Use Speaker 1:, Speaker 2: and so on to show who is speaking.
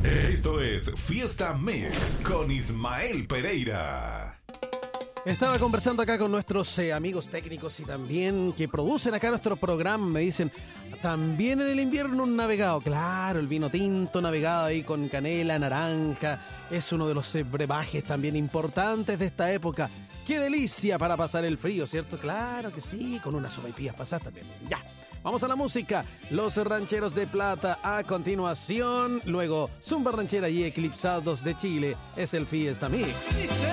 Speaker 1: Esto es Fiesta Mix con Ismael Pereira.
Speaker 2: Estaba conversando acá con nuestros amigos técnicos y también que producen acá nuestro programa. Me dicen, también en el invierno un navegado. Claro, el vino tinto navegado ahí con canela, naranja. Es uno de los brebajes también importantes de esta época. ¡Qué delicia para pasar el frío!, ¿cierto? Claro que sí, con unas sopaipillas pasas también. Ya, vamos a la música. Los Rancheros de Plata a continuación. Luego, Zumba Ranchera y Eclipsados de Chile. Es el Fiesta Mix.